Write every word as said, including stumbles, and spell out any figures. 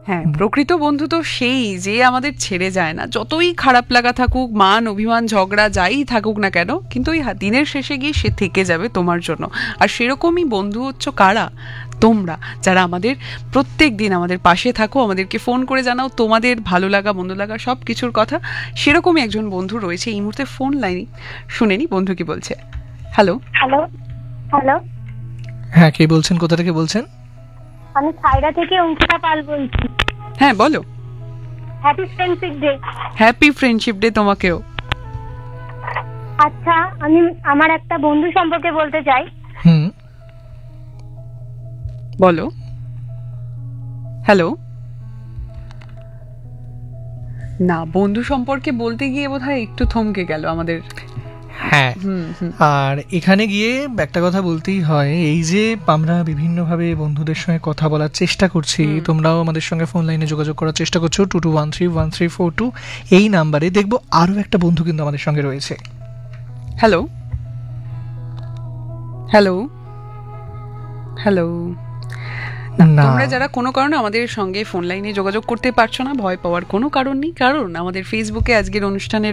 হ্যাঁ, প্রকৃত বন্ধু তো সেই যে আমাদের ছেড়ে যায় না, যতই খারাপ লাগা থাকুক, মান অভিমান ঝগড়া যাই থাকুক না কেন, কিন্তু ওই দিনের শেষে গিয়ে সে থেকে যাবে তোমার জন্য। আর সেরকমই বন্ধু হচ্ছে কারা? তোমরা, যারা আমাদের প্রত্যেক দিন আমাদের পাশে থাকো, আমাদেরকে ফোন করে জানাও তোমাদের ভালো লাগা মন্দ লাগা সব কিছুর কথা। সেরকমই একজন বন্ধু রয়েছে এই মুহূর্তে ফোন লাইনে, শুনেনি বন্ধু কি বলছে। হ্যালো হ্যালো হ্যালো হ্যাঁ, কে বলছেন, কোথা থেকে বলছেন? আমি সাইরা থেকে অঙ্কিতা পাল বলছি। হ্যাঁ বলো। Happy friendship day. Happy friendship day তোমাকেও। আচ্ছা, আমি আমার একটা বন্ধু সম্পর্কে বলতে চাই। হুম, বলো। হ্যালো। না, বন্ধু সম্পর্কে বলতে গিয়ে বোধহয় একটু থমকে গেল আমাদের। হ্যাঁ। হুম হুম আর এখানে গিয়ে একটা কথা বলতেই হয়, এই যে আমরা বিভিন্নভাবে বন্ধুদের সঙ্গে কথা বলার চেষ্টা করছি, হুম। তোমরাও আমাদের সঙ্গে ফোন লাইনে যোগাযোগ করার চেষ্টা করছো two two one three one three four two এই নাম্বারে। দেখবো আরও একটা বন্ধু কিন্তু আমাদের সঙ্গে রয়েছে। Hello hello hello. না, তোমরা যারা কোনো কারণে আমাদের সঙ্গে ফোন লাইনে যোগাযোগ করতে পারছো না, ভয় পাওয়ার কোনো কারণ নেই, কারণ আমাদের ফেসবুকে আজকের অনুষ্ঠানের